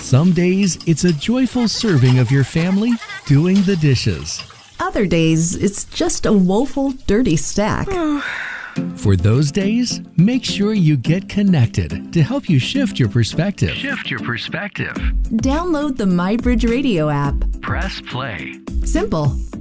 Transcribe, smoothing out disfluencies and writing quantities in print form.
Some days, it's a joyful serving of your family doing the dishes. Other days, it's just a woeful, dirty stack. For those days, make sure you get connected to help you shift your perspective. Download the MyBridge Radio app. Press play. Simple.